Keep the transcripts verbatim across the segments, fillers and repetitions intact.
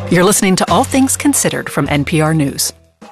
You're listening to All Things Considered from N P R News.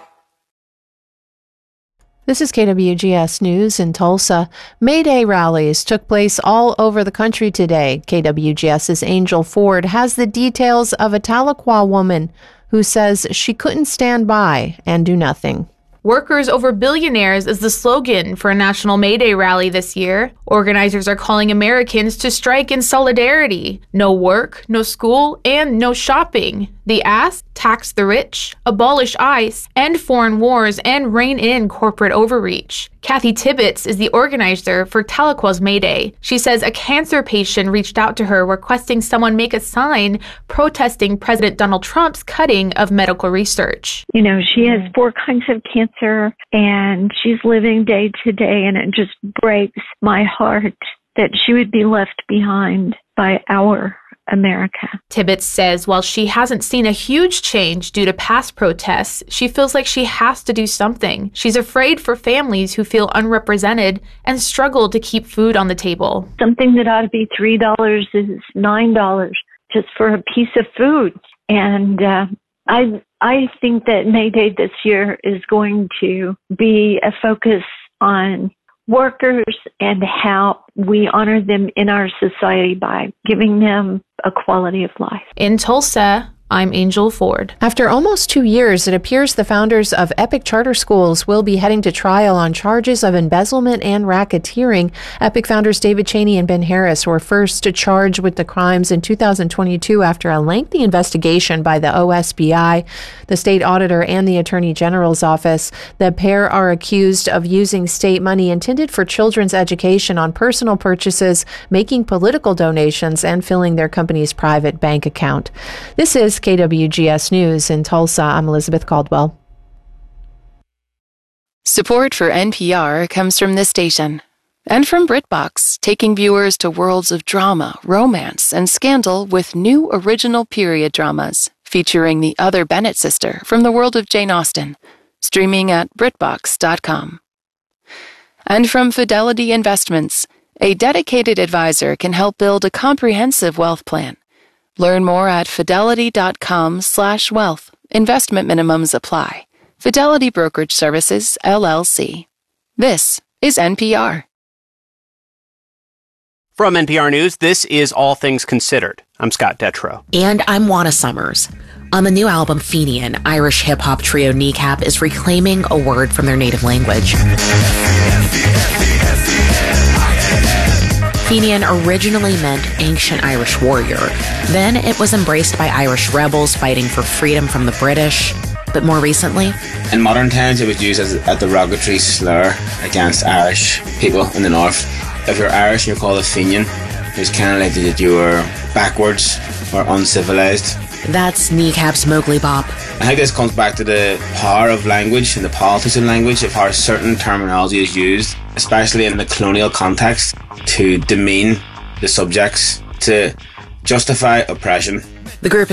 This is K W G S News in Tulsa. May Day rallies took place all over the country today. KWGS's Angel Ford has the details of a Tahlequah woman who says she couldn't stand by and do nothing. Workers over billionaires is the slogan for a national May Day rally this year. Organizers are calling Americans to strike in solidarity. No work, no school, and no shopping. They ask, tax the rich, abolish ICE, end foreign wars, and rein in corporate overreach. Kathy Tibbetts is the organizer for Tahlequah's May Day. She says a cancer patient reached out to her requesting someone make a sign protesting President Donald Trump's cutting of medical research. You know, she has four kinds of cancer and she's living day to day, and it just breaks my heart that she would be left behind by our America. Tibbetts says while she hasn't seen a huge change due to past protests, she feels like she has to do something. She's afraid for families who feel unrepresented and struggle to keep food on the table. Something that ought to be three dollars is nine dollars just for a piece of food. And uh, I, I think that May Day this year is going to be a focus on workers and how we honor them in our society by giving them a quality of life. In Tulsa, I'm Angel Ford. After almost two years, it appears the founders of Epic Charter Schools will be heading to trial on charges of embezzlement and racketeering. Epic founders David Cheney and Ben Harris were first charged with the crimes in two thousand twenty-two after a lengthy investigation by the O S B I, the state auditor, and the Attorney General's office. The pair are accused of using state money intended for children's education on personal purchases, making political donations, and filling their company's private bank account. This is K W G S News in Tulsa. I'm Elizabeth Caldwell. Support for N P R comes from this station and from BritBox, taking viewers to worlds of drama, romance, and scandal with new original period dramas featuring the other Bennett sister from the world of Jane Austen, streaming at BritBox dot com. And from Fidelity Investments, a dedicated advisor can help build a comprehensive wealth plan. Learn more at fidelity dot com slash wealth. Investment minimums apply. Fidelity Brokerage Services, L L C. This is N P R. From N P R News, this is All Things Considered. I'm Scott Detrow. And I'm Juana Summers. On the new album Fenian, Irish hip-hop trio Kneecap is reclaiming a word from their native language. Fenian originally meant ancient Irish warrior. Then it was embraced by Irish rebels fighting for freedom from the British. But more recently, in modern times, it was used as a derogatory slur against Irish people in the north. If you're Irish and you're called a Fenian, it's kind of like that you were backwards or uncivilized. That's Kneecap's Mowgli Bop. I think this comes back to the power of language and the politics of language, of how certain terminology is used, especially in the colonial context, to demean the subjects, to justify oppression. The group is